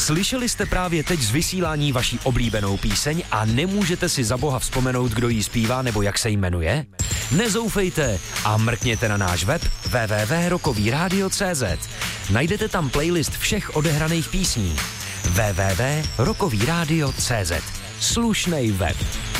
Slyšeli jste právě teď z vysílání vaší oblíbenou píseň a nemůžete si za boha vzpomenout, kdo ji zpívá nebo jak se jmenuje? Nezoufejte a mrkněte na náš web www.rockovyradio.cz. Najdete tam playlist všech odehraných písní. www.rockovyradio.cz. Slušnej web.